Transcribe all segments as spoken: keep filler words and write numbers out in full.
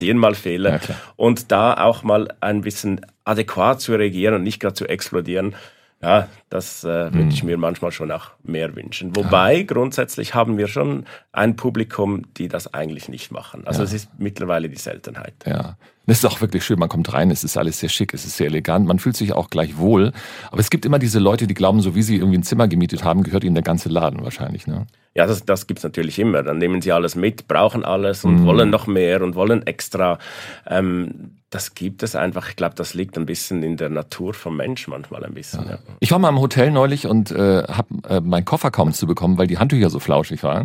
mal Fehler ja, und da auch mal ein bisschen adäquat zu reagieren und nicht gerade zu explodieren. Ja, das äh, würde hm. ich mir manchmal schon auch mehr wünschen. Wobei, ja. grundsätzlich haben wir schon ein Publikum, die das eigentlich nicht machen. Also es ja. ist mittlerweile die Seltenheit. Ja, das ist auch wirklich schön. Man kommt rein, es ist alles sehr schick, es ist sehr elegant, man fühlt sich auch gleich wohl. Aber es gibt immer diese Leute, die glauben, so wie sie irgendwie ein Zimmer gemietet haben, gehört ihnen der ganze Laden wahrscheinlich, ne? Ja, das, das gibt's natürlich immer. Dann nehmen sie alles mit, brauchen alles und mm. wollen noch mehr und wollen extra. Ähm, das gibt es einfach. Ich glaube, das liegt ein bisschen in der Natur vom Mensch manchmal ein bisschen. Ja. Ja. Ich war mal im Hotel neulich und äh, habe äh, meinen Koffer kaum zu bekommen, weil die Handtücher so flauschig waren.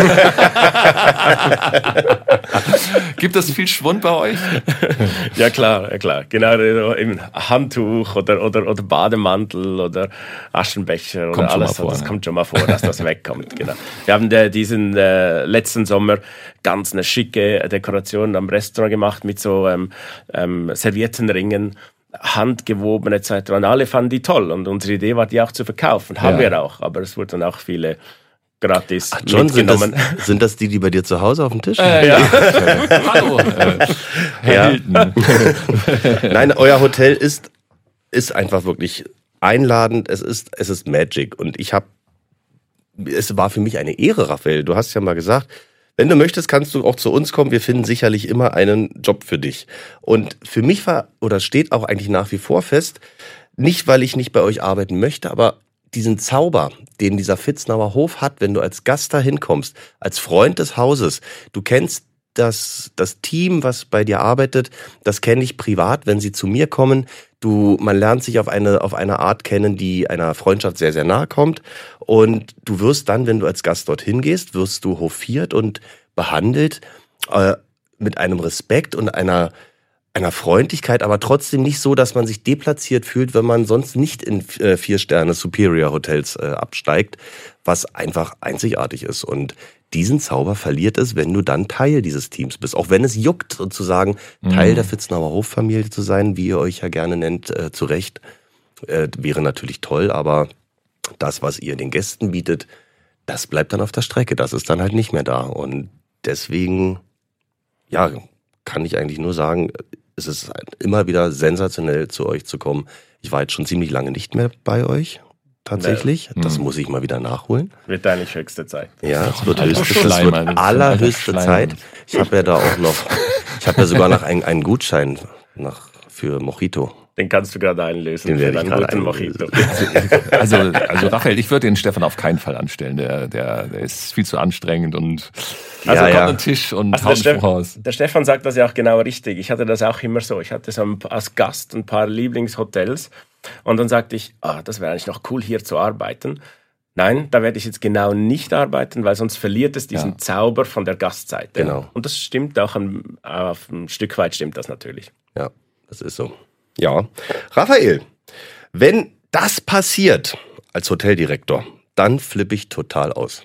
Gibt es viel Schwund bei euch? Ja klar, ja klar. Genau, eben Handtuch oder, oder, oder Bademantel oder Aschenbecher kommt oder alles. Vor, das ne? kommt schon mal vor, dass das wegkommt. Genau. Wir haben äh, diesen äh, letzten Sommer ganz eine schicke Dekoration am Restaurant gemacht mit so ähm, ähm, Serviettenringen, handgewoben et cetera. Und alle fanden die toll. Und unsere Idee war, die auch zu verkaufen. Haben ja. wir auch. Aber es wurden auch viele gratis Ach, John, mitgenommen. Sind das, sind das die, die bei dir zu Hause auf dem Tisch äh, ja. Hallo, äh, Herr ja. Nein, euer Hotel ist, ist einfach wirklich einladend. Es ist, es ist Magic. Und ich habe Es war für mich eine Ehre, Raphael. Du hast ja mal gesagt, wenn du möchtest, kannst du auch zu uns kommen. Wir finden sicherlich immer einen Job für dich. Und für mich war oder steht auch eigentlich nach wie vor fest, nicht weil ich nicht bei euch arbeiten möchte, aber diesen Zauber, den dieser Vitznauer Hof hat, wenn du als Gast da hinkommst, als Freund des Hauses, du kennst das, das Team, was bei dir arbeitet, das kenne ich privat, wenn sie zu mir kommen. Du, man lernt sich auf eine, auf eine Art kennen, die einer Freundschaft sehr, sehr nahe kommt. Und du wirst dann, wenn du als Gast dorthin gehst, wirst du hofiert und behandelt äh, mit einem Respekt und einer, einer Freundlichkeit, aber trotzdem nicht so, dass man sich deplatziert fühlt, wenn man sonst nicht in äh, Vier-Sterne-Superior-Hotels äh, absteigt, was einfach einzigartig ist. Und diesen Zauber verliert es, wenn du dann Teil dieses Teams bist. Auch wenn es juckt, sozusagen Teil mhm. der Vitznauer Hoffamilie zu sein, wie ihr euch ja gerne nennt, äh, zu Recht, äh, wäre natürlich toll, aber das, was ihr den Gästen bietet, das bleibt dann auf der Strecke. Das ist dann halt nicht mehr da. Und deswegen, ja, kann ich eigentlich nur sagen, es ist immer wieder sensationell, zu euch zu kommen. Ich war jetzt schon ziemlich lange nicht mehr bei euch. Tatsächlich. Nee. Das muss ich mal wieder nachholen. Wird eigentlich höchste Zeit. Ja, es wird, höchste, es wird allerhöchste Zeit. Ich habe ja da auch noch, ich habe ja sogar noch einen, einen Gutschein nach, für Mojito. Den kannst du gerade einlösen. Den werde ich gerade guten Mojito. Also, also Raphael, ich würde den Stefan auf keinen Fall anstellen. Der, der, der ist viel zu anstrengend und also ja, kommt ja. an den Tisch und also haut der, raus. Der Stefan sagt das ja auch genau richtig. Ich hatte das auch immer so. Ich hatte so als Gast ein paar Lieblingshotels und dann sagte ich, ah, das wäre eigentlich noch cool, hier zu arbeiten. Nein, da werde ich jetzt genau nicht arbeiten, weil sonst verliert es diesen ja. Zauber von der Gastseite. Genau. Und das stimmt auch ein, auf ein Stück weit stimmt das natürlich. Ja, das ist so. Ja, Raphael, wenn das passiert als Hoteldirektor, dann flippe ich total aus.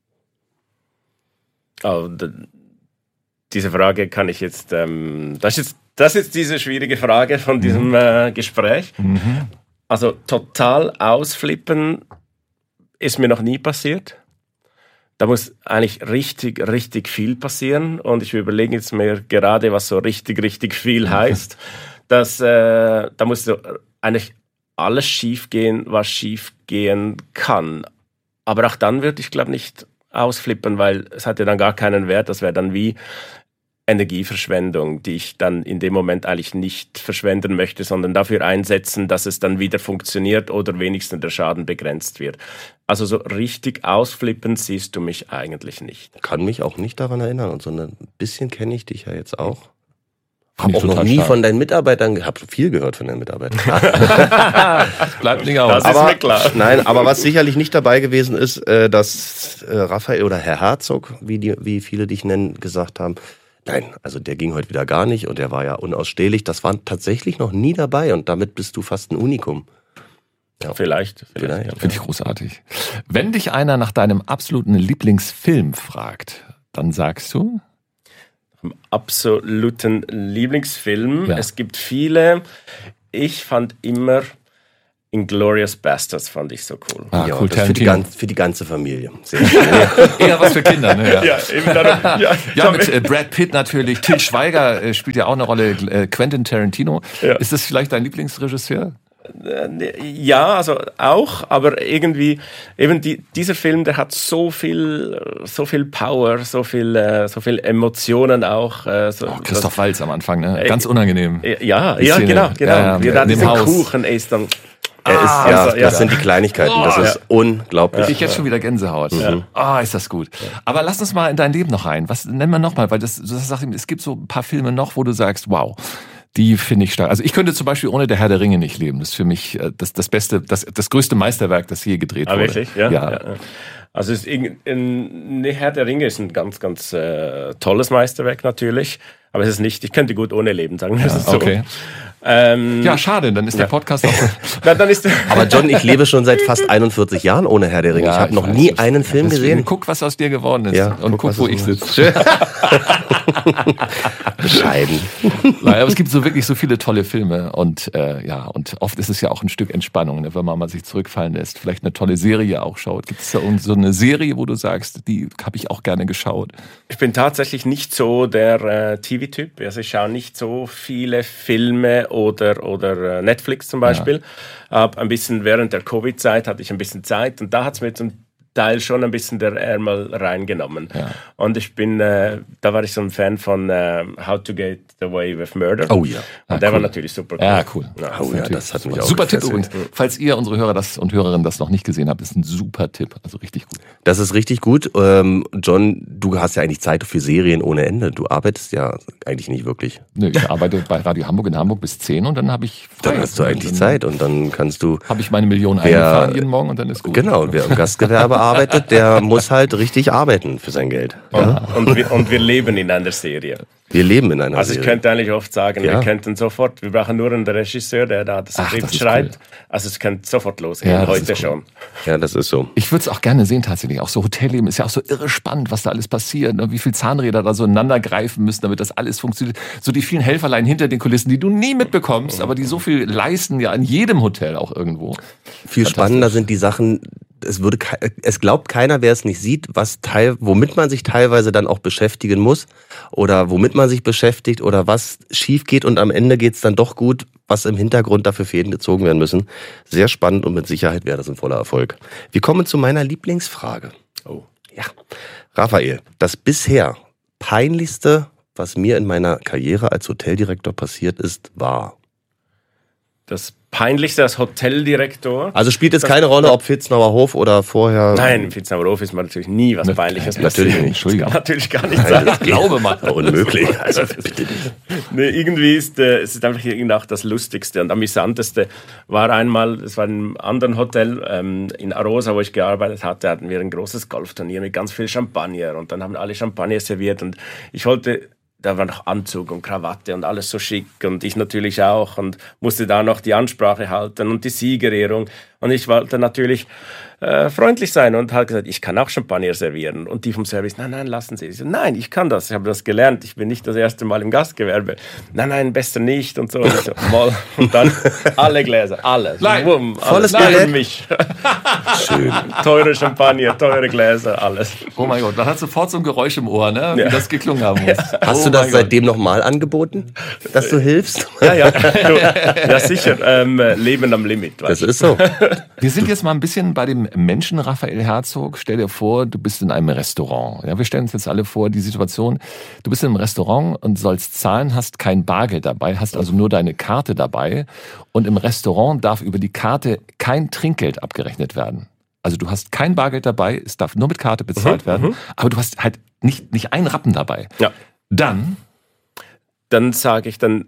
Oh, d- diese Frage kann ich jetzt, ähm, das ist jetzt, das ist diese schwierige Frage von diesem mhm. äh, Gespräch. Mhm. Also total ausflippen ist mir noch nie passiert. Da muss eigentlich richtig, richtig viel passieren und ich überlege jetzt mir gerade, was so richtig, richtig viel heißt. Dass, äh, da muss so eigentlich alles schief gehen, was schief gehen kann. Aber auch dann würde ich, glaube ich, nicht ausflippen, weil es hat ja dann gar keinen Wert. Das wäre dann wie Energieverschwendung, die ich dann in dem Moment eigentlich nicht verschwenden möchte, sondern dafür einsetzen, dass es dann wieder funktioniert oder wenigstens der Schaden begrenzt wird. Also so richtig ausflippen siehst du mich eigentlich nicht. Kann mich auch nicht daran erinnern. Und so ein bisschen kenne ich dich ja jetzt auch. Hab auch noch nie stark. Von deinen Mitarbeitern, ich habe viel gehört von deinen Mitarbeitern. Das bleibt nicht aus. Das ist aber, mir klar. Nein, aber was sicherlich nicht dabei gewesen ist, äh, dass äh, Raphael oder Herr Herzog, wie, die, wie viele dich nennen, gesagt haben, nein, also der ging heute wieder gar nicht und der war ja unausstehlich. Das war tatsächlich noch nie dabei und damit bist du fast ein Unikum. Ja. Vielleicht. vielleicht, vielleicht ja. Finde ich großartig. Wenn dich einer nach deinem absoluten Lieblingsfilm fragt, dann sagst du? Absoluten Lieblingsfilm. Ja. Es gibt viele. Ich fand immer Inglourious Basterds fand ich so cool. Ah, Ja, cool, das für, die Tarantino. ganz, für die ganze Familie. Sehr schön. Eher was für Kinder, ne? Ja, Ja, eben darum, ja, ja mit äh, Brad Pitt natürlich. Til Schweiger äh, spielt ja auch eine Rolle. Äh, Quentin Tarantino. Ja. Ist das vielleicht dein Lieblingsregisseur? Ja, also auch, aber irgendwie eben die, dieser Film, der hat so viel, so viel Power, so viel, äh, so viel Emotionen auch. Äh, so, Oh, Christoph Waltz am Anfang, ne? Äh, Ganz unangenehm. Ja, Die ja, Szene. genau, genau. Ja, ja, Wie er da in dem diesen Haus. Kuchen isst dann. Er ist, Ah, ja, also, ja. das sind die Kleinigkeiten. Das ist unglaublich. Ich jetzt schon wieder Gänsehaut. Ah, ist das gut. Aber lass uns mal in dein Leben noch rein. Was nennen wir noch mal? Weil das, das sagt, es gibt so ein paar Filme noch, wo du sagst, wow, die finde ich stark. Also ich könnte zum Beispiel ohne der Herr der Ringe nicht leben. Das ist für mich äh, das, das beste, das, das größte Meisterwerk, das je gedreht Ah, wurde. wirklich? Ja. ja. ja. Also es ist in, in, Herr der Ringe ist ein ganz, ganz äh, tolles Meisterwerk natürlich. Aber es ist nicht, ich könnte gut ohne leben, sagen wir es so. Okay. Ähm, Ja, schade, dann ist der Podcast auch. na, dann ist Aber John, ich lebe schon seit fast einundvierzig Jahren ohne Herr der Ringe. Ja, ich habe noch weiß, nie das- einen Film deswegen gesehen. Guck, was aus dir geworden ist. Ja, und guck, guck, was wo aus ich mir- sitze. Bescheiden. Nein, aber es gibt so wirklich so viele tolle Filme und äh, ja, und oft ist es ja auch ein Stück Entspannung, ne, wenn man mal sich zurückfallen lässt, vielleicht eine tolle Serie auch schaut. Gibt es da irgend so eine Serie, wo du sagst, die habe ich auch gerne geschaut? Ich bin tatsächlich nicht so der äh, T V-Typ. Also ich schaue nicht so viele Filme oder, oder äh, Netflix zum Beispiel. Hab ein bisschen während der Covid-Zeit hatte ich ein bisschen Zeit und da hat es mir zum Teil schon ein bisschen der Ärmel reingenommen. Ja. Und ich bin, äh, da war ich so ein Fan von äh, How to Get Away with Murder. Oh ja. Und Ah, der cool. war natürlich super cool. Ja, cool. Ja. Oh ja, das hat mich auch Super Tipp gefesselt. übrigens. Falls ihr, unsere Hörer das und Hörerinnen das noch nicht gesehen habt, ist ein super Tipp. Also richtig gut. Das ist richtig gut. Ähm, John, du hast ja eigentlich Zeit für Serien ohne Ende. Du arbeitest ja eigentlich nicht wirklich. Nö, ich arbeite bei Radio Hamburg in Hamburg bis zehn und dann habe ich frei. Dann hast du eigentlich dann Zeit und dann kannst du... Habe ich meine Millionen Wer- eingefahren jeden Morgen und dann ist gut. Genau, wer im Gastgewerbe arbeitet, der muss halt richtig arbeiten für sein Geld. Und, und, wir, und wir leben in einer Serie. Wir leben in einer Also ich Serie. könnte eigentlich oft sagen, Ja. wir könnten sofort, wir brauchen nur einen Regisseur, der da das Ach, Skript das ist schreibt. cool. Also es könnte sofort losgehen, Ja, das heute ist cool. schon. Ja, das ist so. Ich würde es auch gerne sehen tatsächlich. Auch so Hotelleben ist ja auch so irre spannend, was da alles passiert. Ne? Wie viele Zahnräder da so ineinander greifen müssen, damit das alles funktioniert. So die vielen Helferlein hinter den Kulissen, die du nie mitbekommst, aber die so viel leisten ja in jedem Hotel auch irgendwo. Viel spannender sind die Sachen, es würde, ke- es glaubt keiner, wer es nicht sieht, was teil, womit man sich teilweise dann auch beschäftigen muss oder womit man sich beschäftigt oder was schief geht und am Ende geht's dann doch gut, was im Hintergrund dafür Fäden gezogen werden müssen. Sehr spannend und mit Sicherheit wäre das ein voller Erfolg. Wir kommen zu meiner Lieblingsfrage. Oh. Ja, Raphael, das bisher peinlichste, was mir in meiner Karriere als Hoteldirektor passiert ist, war... Das Peinlichste als Hoteldirektor. Also spielt es Das- keine Rolle, ob Fitznauer Hof oder vorher... Nein, im Vietnamer Hof ist man natürlich nie was Ne- Peinliches Nein, natürlich passiert. nicht. Entschuldigung. Das kann natürlich gar nicht Nein, sein. das geht. Glaube mal. Unmöglich. Also bitte nicht. Nee, irgendwie ist äh, es ist einfach irgendwie auch das Lustigste und amüsanteste war einmal, es war in einem anderen Hotel ähm, in Arosa, wo ich gearbeitet hatte, hatten wir ein großes Golfturnier mit ganz viel Champagner und dann haben alle Champagner serviert und ich wollte, da war noch Anzug und Krawatte und alles so schick und ich natürlich auch und musste da noch die Ansprache halten und die Siegerehrung und ich wollte natürlich äh, freundlich sein und hat gesagt, ich kann auch Champagner servieren. Und die vom Service, nein, nein, lassen Sie. Ich so, nein, ich kann das, ich habe das gelernt, ich bin nicht das erste Mal im Gastgewerbe. Nein, nein, besser nicht und so. Und, ich so, mal. Und dann alle Gläser, alle. Nein. Wumm, Volles alles Billett. für mich. Schön. Teure Champagner, teure Gläser, alles. Oh mein Gott, man hat sofort so ein Geräusch im Ohr, ne? Wie Ja. das geklungen haben muss. Hast Oh du das mein Gott. seitdem nochmal angeboten, dass du hilfst? Ja, ja, du, ja sicher, ähm, Leben am Limit. Das weißt du. ist so. Wir sind jetzt mal ein bisschen bei dem Menschen Raphael Herzog. Stell dir vor, du bist in einem Restaurant. Ja, wir stellen uns jetzt alle vor, die Situation, du bist in einem Restaurant und sollst zahlen, hast kein Bargeld dabei, hast also nur deine Karte dabei und im Restaurant darf über die Karte kein Trinkgeld abgerechnet werden. Also du hast kein Bargeld dabei, es darf nur mit Karte bezahlt Mhm, werden, mhm. aber du hast halt nicht, nicht einen Rappen dabei. Ja. Dann, Dann sage ich dann,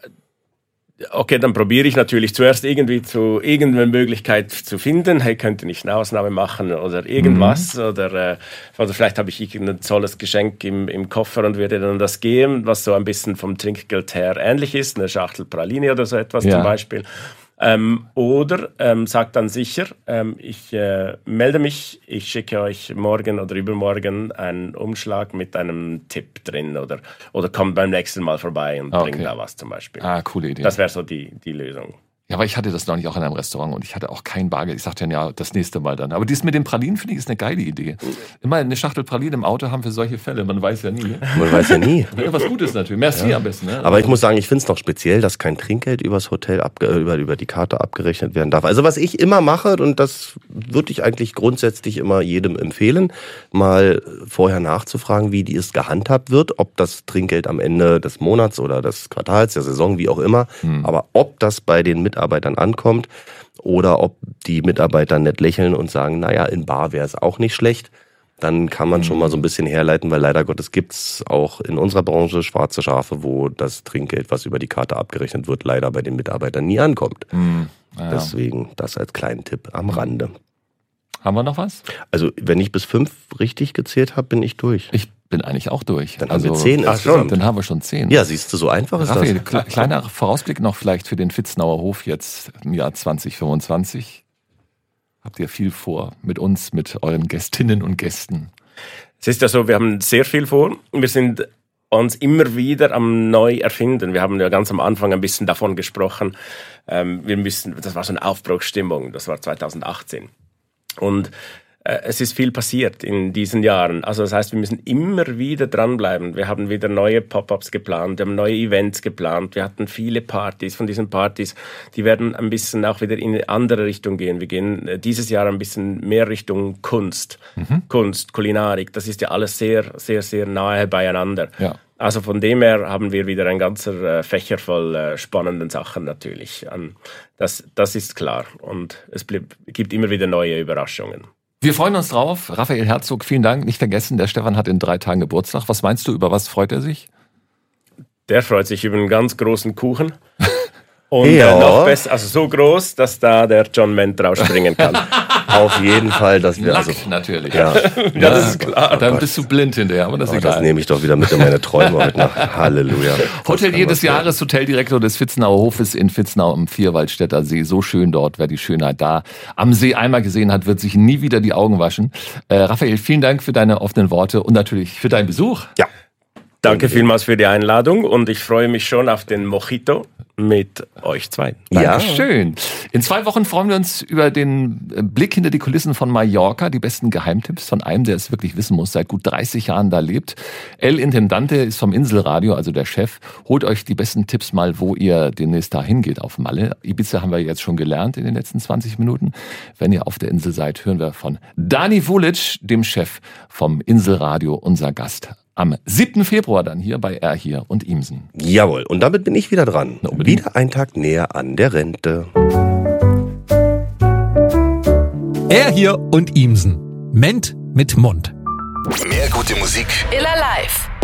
okay, dann probiere ich natürlich zuerst irgendwie zu irgendeine Möglichkeit zu finden. Hey, könnte ich eine Ausnahme machen oder irgendwas? Mhm. Oder, äh, oder vielleicht habe ich irgendein tolles Geschenk im, im Koffer und würde dann das geben, was so ein bisschen vom Trinkgeld her ähnlich ist. Eine Schachtel Praline oder so etwas Ja. zum Beispiel. Ähm, oder ähm, sagt dann sicher, ähm, ich äh, melde mich, ich schicke euch morgen oder übermorgen einen Umschlag mit einem Tipp drin oder, oder kommt beim nächsten Mal vorbei und Okay. bringt da was zum Beispiel. ah, coole Idee. Das wäre so die, die Lösung. Ja, aber ich hatte das noch nicht auch in einem Restaurant und ich hatte auch kein Bargeld. Ich sagte dann, ja, das nächste Mal dann. Aber dies mit den Pralinen, finde ich, ist eine geile Idee. Immer eine Schachtel Pralinen im Auto haben für solche Fälle. Man weiß ja nie. Man weiß ja nie. Irgendwas Gutes natürlich. Merci ja. am besten. Ne? Aber ich muss sagen, ich finde es noch speziell, dass kein Trinkgeld übers Hotel, abge- über, über die Karte abgerechnet werden darf. Also was ich immer mache, und das würde ich eigentlich grundsätzlich immer jedem empfehlen, mal vorher nachzufragen, wie die es gehandhabt wird, ob das Trinkgeld am Ende des Monats oder des Quartals, der Saison, wie auch immer, hm. aber ob das bei den Mitarbeitern ankommt oder ob die Mitarbeiter nett lächeln und sagen, naja, in Bar wäre es auch nicht schlecht, dann kann man schon mal so ein bisschen herleiten, weil leider Gottes gibt's auch in unserer Branche schwarze Schafe, wo das Trinkgeld, was über die Karte abgerechnet wird, leider bei den Mitarbeitern nie ankommt. Mhm. Ja. Deswegen das als kleinen Tipp am Rande. Haben wir noch was? Also wenn ich bis fünf richtig gezählt habe, bin ich durch. Ich bin eigentlich auch durch. Dann also, haben wir zehn. Ach, schon. Dann haben wir schon zehn. Ja, siehst du, so einfach ist Raphael, das. Kle- kleiner Vorausblick noch vielleicht für den Fitznauer Hof jetzt im Jahr zwanzig fünfundzwanzig. Habt ihr viel vor mit uns, mit euren Gästinnen und Gästen? Es ist ja so, wir haben sehr viel vor. Wir sind uns immer wieder am neu erfinden. Wir haben ja ganz am Anfang ein bisschen davon gesprochen. Ähm, wir müssen, das war so eine Aufbruchsstimmung. Das war zweitausendachtzehn. Und äh, es ist viel passiert in diesen Jahren. Also das heißt, wir müssen immer wieder dranbleiben. Wir haben wieder neue Pop-ups geplant, wir haben neue Events geplant. Wir hatten viele Partys. Von diesen Partys, die werden ein bisschen auch wieder in eine andere Richtung gehen. Wir gehen äh, dieses Jahr ein bisschen mehr Richtung Kunst. Mhm. Kunst, Kulinarik. Das ist ja alles sehr, sehr, sehr nahe beieinander. Ja. Also von dem her haben wir wieder ein ganzer äh, Fächer voll äh, spannenden Sachen natürlich. Ähm, das, das ist klar. Und es blieb, gibt immer wieder neue Überraschungen. Wir freuen uns drauf. Raphael Herzog, vielen Dank. Nicht vergessen, der Stefan hat in drei Tagen Geburtstag. Was meinst du, über was freut er sich? Der freut sich über einen ganz großen Kuchen. Und ja. äh, noch besser, also so groß, dass da der John Ment rausspringen kann. Auf jeden Fall, dass wir Nackt, also natürlich. Ja, ja, das ist klar. Dann bist du blind hinterher, aber das ist oh, egal. das nehme ich doch wieder mit in meine Träume heute nach. Halleluja. Hotelier des Jahres, Hoteldirektor des Fitznauer Hofes in Fitznau am Vierwaldstätter See. So schön dort, wer die Schönheit da am See einmal gesehen hat, wird sich nie wieder die Augen waschen. Äh, Raphael, vielen Dank für deine offenen Worte und natürlich für deinen Besuch. Ja. Danke vielmals für die Einladung und ich freue mich schon auf den Mojito mit euch zwei. Ja, schön. In zwei Wochen freuen wir uns über den Blick hinter die Kulissen von Mallorca, die besten Geheimtipps von einem, der es wirklich wissen muss, seit gut dreißig Jahren da lebt. El Intendante ist vom Inselradio, also der Chef. Holt euch die besten Tipps mal, wo ihr demnächst da hingeht auf Malle. Ibiza haben wir jetzt schon gelernt in den letzten zwanzig Minuten. Wenn ihr auf der Insel seid, hören wir von Dani Vulic, dem Chef vom Inselradio, unser Gast. Am siebten Februar dann hier bei Er hier und Imsen. Jawohl, und damit bin ich wieder dran. Wieder ein Tag näher an der Rente. Er hier und Imsen. Ment mit Mund. Mehr gute Musik. Iller Live.